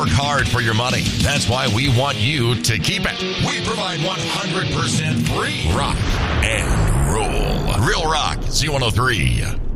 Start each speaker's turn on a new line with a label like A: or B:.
A: work hard for your money. That's why we want you to keep it. We provide 100% free rock and roll. Real Rock Z103.